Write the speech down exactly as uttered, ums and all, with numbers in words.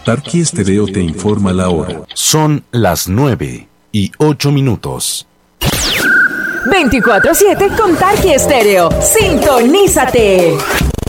Tarqui Estéreo te informa la hora. Son las nueve y ocho minutos. veinticuatro siete con Tarqui Estéreo. Sintonízate.